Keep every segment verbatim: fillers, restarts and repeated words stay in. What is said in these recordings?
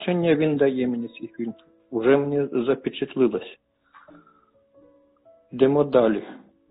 Він дає мені цей фільм. Уже мені запечатлилось. Йдемо далі.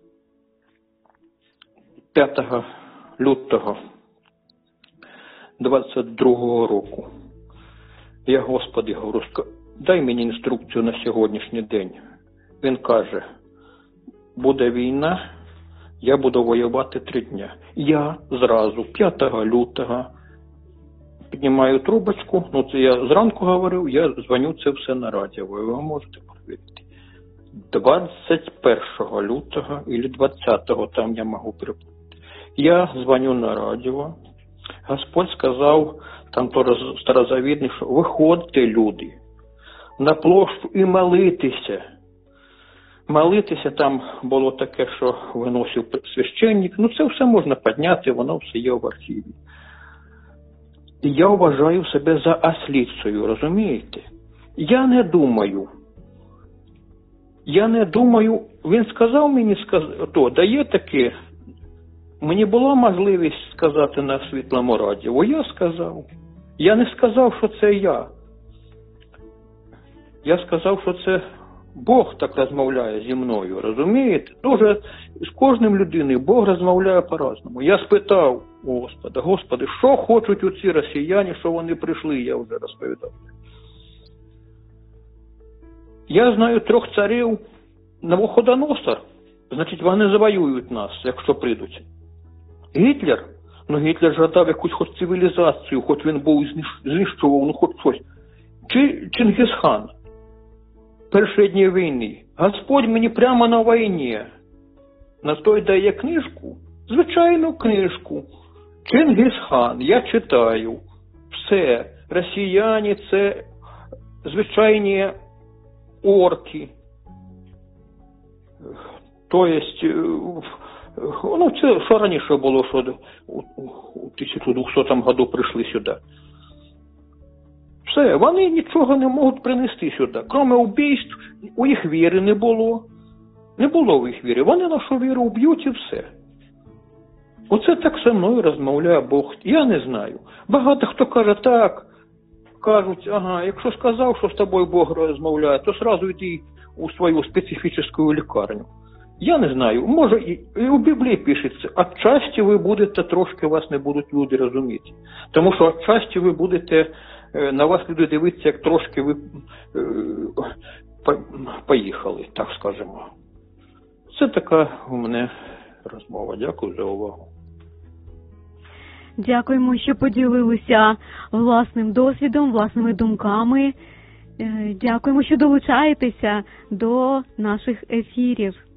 п'ятого лютого двадцять другого року. Я, Господи, говорю, дай мені інструкцію на сьогоднішній день. Він каже, буде війна, я буду воювати три дня. Я зразу п'ятого лютого піднімаю трубочку, ну це я зранку говорив, я дзвоню це все на радіо, ви можете перевірити. двадцять першого лютого або двадцятого, там я можу перепутати. Я дзвоню на радіо, Господь сказав, там то старозавідний, що виходьте, люди, на площу і молитися. Молитися там було таке, що виносив священник, ну це все можна підняти, воно все є в архіві. І я вважаю себе за ослицею, розумієте? Я не думаю, я не думаю, він сказав мені, сказ... то, дає таке, мені була можливість сказати на світлому радіо, я сказав. Я не сказав, що це я. Я сказав, що це Бог так розмовляє зі мною, розумієте? Дуже з кожним людиною Бог розмовляє по-разному. Я спитав Господа, Господи, що хочуть оці росіяни, що вони прийшли, я вже розповідав. Я знаю трьох царів, Навуходоносор, значить вони завоюють нас, якщо прийдуть. Гітлер, ну Гітлер жадав якусь хоч цивілізацію, хоч він був знищував, ну хоч щось. Чи Чингісхан, перші дні війни. Господь мені прямо на війні, на той дає книжку, звичайну книжку. Чингісхан, я читаю. Все, росіяни це звичайні орки. Тобто, ну це що раніше було, що у тисяча двохсотому году прийшли сюди. Все, вони нічого не можуть принести сюди. Крім убійств, у їх віри не було. Не було в їх віри. Вони нашу віру вб'ють і все. Оце так зі мною розмовляє Бог. Я не знаю. Багато хто каже так, кажуть, ага, якщо сказав, що з тобою Бог розмовляє, то одразу йди у свою специфічну лікарню. Я не знаю, може і, і у Біблії пишеться, отчасті ви будете, трошки вас не будуть люди розуміти. Тому що отчасті ви будете, на вас люди дивитися, як трошки ви е, по, поїхали, так скажемо. Це така у мене розмова. Дякую за увагу. Дякуємо, що поділилися власним досвідом, власними думками. Дякуємо, що долучаєтеся до наших ефірів.